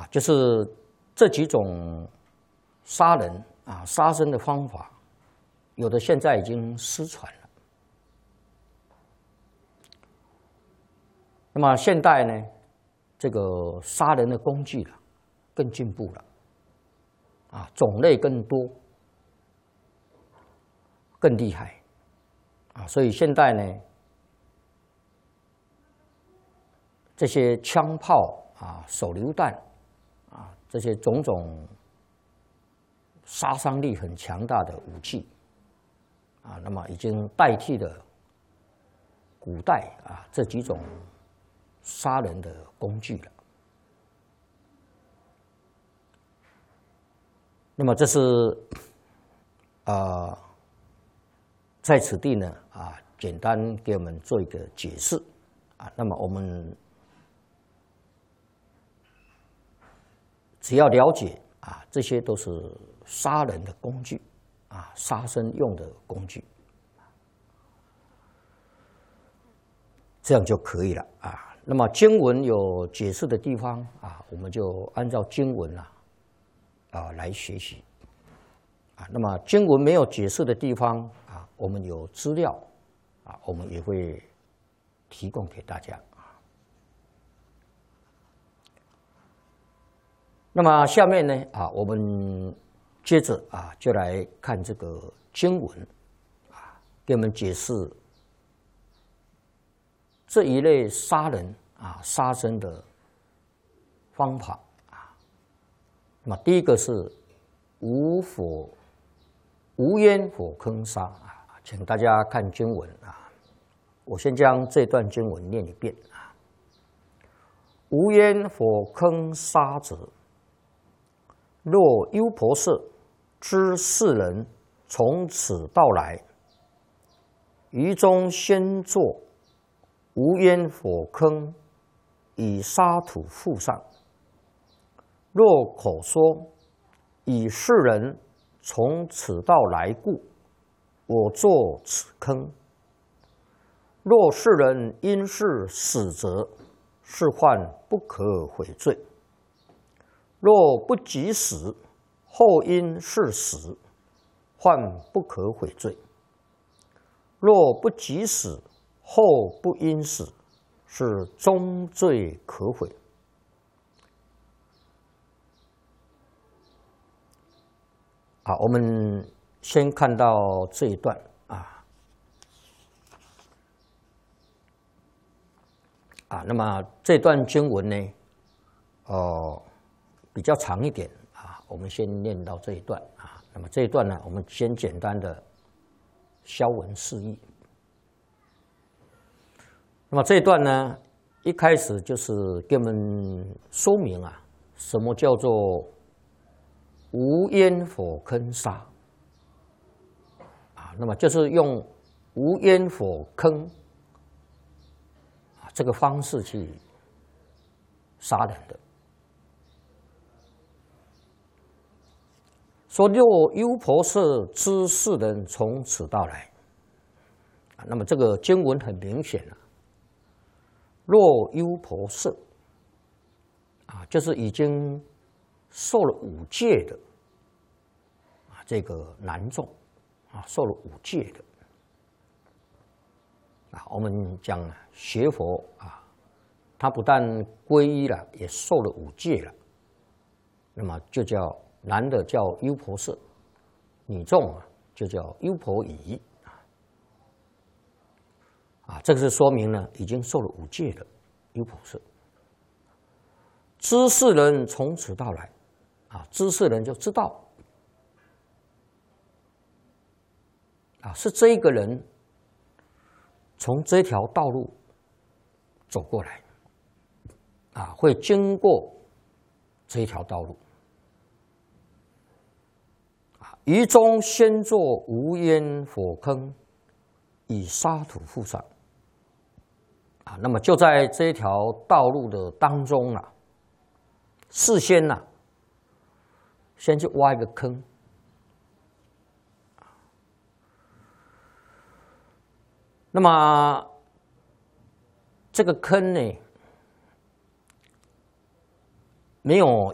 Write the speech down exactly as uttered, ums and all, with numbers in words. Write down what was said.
啊，就是这几种杀人啊杀生的方法，有的现在已经失传了。那么现代呢，这个杀人的工具了更进步了，啊，种类更多，更厉害，啊，所以现在呢，这些枪炮啊、手榴弹啊，这些种种杀伤力很强大的武器啊，那么已经代替了古代啊这几种杀人的工具了。那么这是啊、呃，在此地呢啊，简单给我们做一个解释啊。那么我们只要了解啊，这些都是杀人的工具啊，杀生用的工具，这样就可以了啊。那么经文有解释的地方啊，我们就按照经文啊啊来学习啊。那么经文没有解释的地方啊，我们有资料啊，我们也会提供给大家。那么下面呢啊，我们接着啊就来看这个经文啊，给我们解释这一类杀人啊杀生的方法啊。那么第一个是无火无烟火坑杀啊，请大家看经文啊，我先将这段经文念一遍啊。无烟火坑杀者，若优婆塞知世人从此到来，于中先作无烟火坑，以沙土覆上。若口说以世人从此到来故，我作此坑。若世人因是死者，是患不可悔罪。若不及死，后因是死，患不可悔罪。若不及死，后不因死，是终罪可悔。好，我们先看到这一段啊啊，那么这段经文呢，哦，比较长一点啊，我们先念到这一段啊。那么这一段呢，我们先简单的消文释义。那么这一段呢，一开始就是给我们说明啊，什么叫做无烟火坑杀啊？那么就是用无烟火坑啊这个方式去杀人的。说若优婆塞知世人从此到来啊，那么这个经文很明显了。若优婆塞啊，就是已经受了五戒的啊，这个男众啊，受了五戒的啊，我们讲学佛啊，他不但皈依了，也受了五戒了，那么就叫男的叫优婆塞，女众啊就叫优婆夷啊，这个是说明呢，已经受了五戒的优婆塞。知世人从此到来，啊，知世人就知道，啊，是这一个人从这条道路走过来，啊，会经过这一条道路，啊，于中先作无烟火坑，以沙土覆上。啊，那么就在这条道路的当中啊，事先呢、啊，先去挖一个坑，那么这个坑呢，没有